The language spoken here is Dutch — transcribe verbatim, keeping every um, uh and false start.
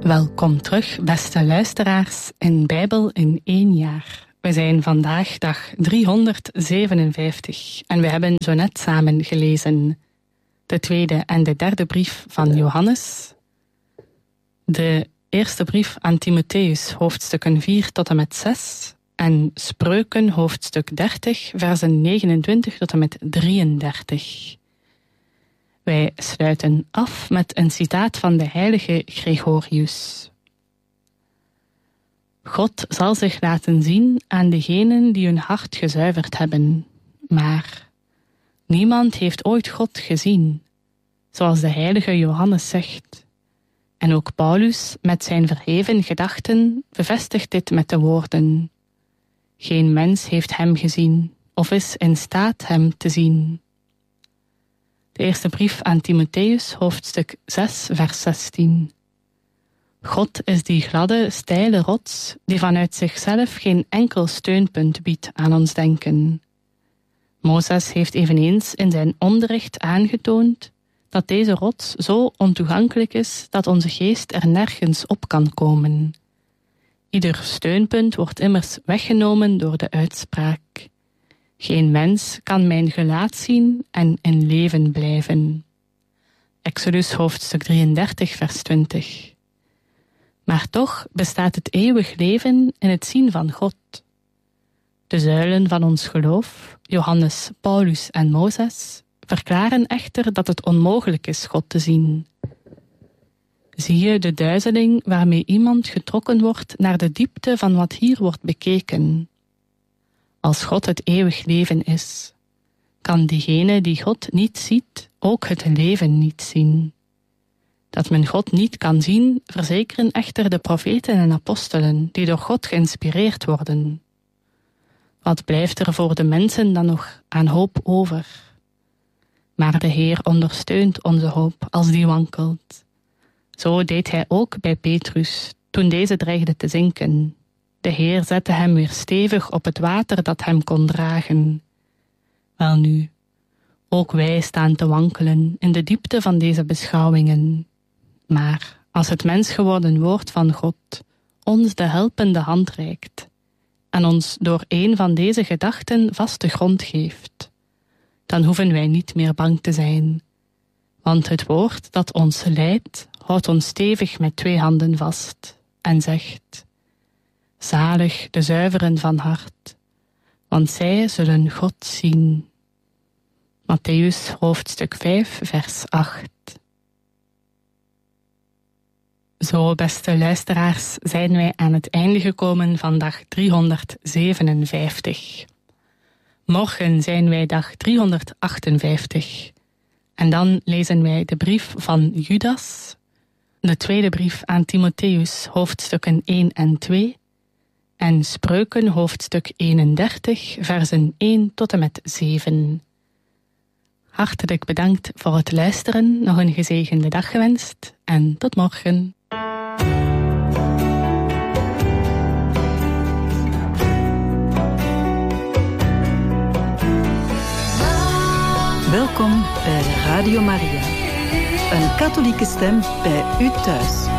Welkom terug, beste luisteraars, in Bijbel in één jaar. We zijn vandaag dag driehonderdzevenenvijftig en we hebben zo net samen gelezen de tweede en de derde brief van Johannes, de eerste brief aan Timotheus, hoofdstukken vier tot en met zes, en Spreuken, hoofdstuk dertig, versen negenentwintig tot en met drieëndertig. Wij sluiten af met een citaat van de heilige Gregorius. God zal zich laten zien aan degenen die hun hart gezuiverd hebben, maar niemand heeft ooit God gezien, zoals de heilige Johannes zegt. En ook Paulus met zijn verheven gedachten bevestigt dit met de woorden: geen mens heeft hem gezien, of is in staat hem te zien. De eerste brief aan Timotheus, hoofdstuk zes, vers zestien. God is die gladde, steile rots, die vanuit zichzelf geen enkel steunpunt biedt aan ons denken. Mozes heeft eveneens in zijn onderricht aangetoond dat deze rots zo ontoegankelijk is dat onze geest er nergens op kan komen. Ieder steunpunt wordt immers weggenomen door de uitspraak: geen mens kan mijn gelaat zien en in leven blijven. Exodus hoofdstuk drieëndertig, vers twintig. Maar toch bestaat het eeuwig leven in het zien van God. De zuilen van ons geloof, Johannes, Paulus en Mozes, verklaren echter dat het onmogelijk is God te zien. Zie je de duizeling waarmee iemand getrokken wordt naar de diepte van wat hier wordt bekeken? Als God het eeuwig leven is, kan diegene die God niet ziet ook het leven niet zien. Dat men God niet kan zien, verzekeren echter de profeten en apostelen die door God geïnspireerd worden. Wat blijft er voor de mensen dan nog aan hoop over? Maar de Heer ondersteunt onze hoop als die wankelt. Zo deed hij ook bij Petrus, toen deze dreigde te zinken. De Heer zette hem weer stevig op het water dat hem kon dragen. Welnu, ook wij staan te wankelen in de diepte van deze beschouwingen. Maar als het mens geworden woord van God ons de helpende hand reikt en ons door een van deze gedachten vaste grond geeft, dan hoeven wij niet meer bang te zijn. Want het woord dat ons leidt, houdt ons stevig met twee handen vast en zegt: zalig de zuiveren van hart, want zij zullen God zien. Mattheüs hoofdstuk vijf, vers acht. Zo, beste luisteraars, zijn wij aan het einde gekomen van dag driehonderdzevenenvijftig. Morgen zijn wij dag driehonderdachtenvijftig. En dan lezen wij de brief van Judas, de tweede brief aan Timotheus, hoofdstukken één en twee, en Spreuken, hoofdstuk eenendertig, versen één tot en met zeven. Hartelijk bedankt voor het luisteren, nog een gezegende dag gewenst en tot morgen. Welkom bij Radio Maria, een katholieke stem bij u thuis.